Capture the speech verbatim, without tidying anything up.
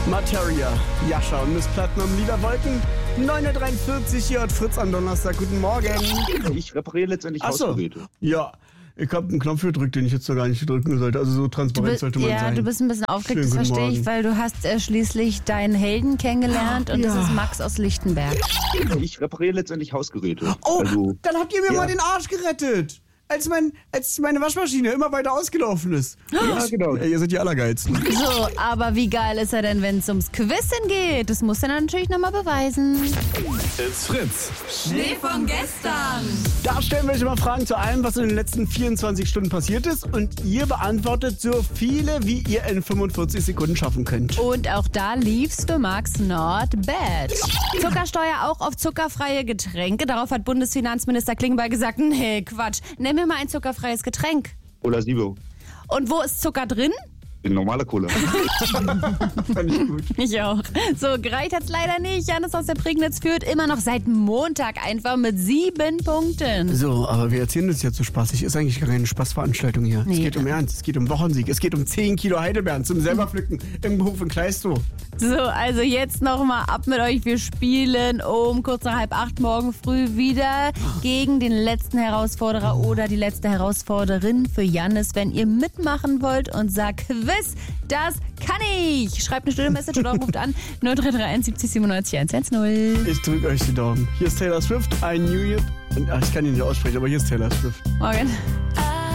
Materia, Jascha und Miss Platinum, Liederwolken. neun Uhr dreiundvierzig hier hat Fritz am Donnerstag. Guten Morgen. Ich repariere letztendlich Ach so. Hausgeräte. Ja, ich habe einen Knopf gedrückt, den ich jetzt noch gar nicht drücken sollte. Also so transparent bist, sollte man ja, sein. du bist ein bisschen aufgeregt, Schönen das guten verstehe ich, Morgen. weil du hast äh, schließlich deinen Helden kennengelernt und Ja. das ist Max aus Lichtenberg. Ich repariere letztendlich Hausgeräte. Oh, Also, dann habt ihr mir ja. mal den Arsch gerettet. Als, mein, als meine Waschmaschine immer weiter ausgelaufen ist. ja, genau. Ey, ihr seid die Allergeilsten. So, aber wie geil ist er denn, wenn es ums Quizzen geht? Das muss er natürlich nochmal beweisen. It's Fritz. Schnee von gestern. Da stellen wir euch immer Fragen zu allem, was in den letzten vierundzwanzig Stunden passiert ist. Und ihr beantwortet so viele, wie ihr in fünfundvierzig Sekunden schaffen könnt. Und auch da lief's für Max not bad. Zuckersteuer auch auf zuckerfreie Getränke. Darauf hat Bundesfinanzminister Klingbeil gesagt, nee, Quatsch, nimm mir mal ein zuckerfreies Getränk. Oder Sibo. Und wo ist Zucker drin? In normaler Cola. Fand ich gut. Ich auch. So, gereicht hat's leider nicht. Janis aus der Prignitz führt immer noch seit Montag einfach mit sieben Punkten. So, aber wir erzählen das jetzt so spaßig. Ist eigentlich gar keine Spaßveranstaltung hier. Es Nee. geht um Ernst, es geht um Wochensieg, es geht um zehn Kilo Heidelbeeren zum selber pflücken im Hof in Kleistow. So, also jetzt nochmal ab mit euch. Wir spielen um kurz nach halb acht morgen früh wieder gegen den letzten Herausforderer oder die letzte Herausforderin für Janis. Wenn ihr mitmachen wollt und sagt Quiz, das kann ich. Schreibt eine stille Message oder ruft an null drei drei eins siebzig siebenundneunzig hundertzehn. Ich drücke euch die Daumen. Hier ist Taylor Swift, I Knew You. Und, ach, ich kann ihn nicht aussprechen, aber hier ist Taylor Swift. Morgen.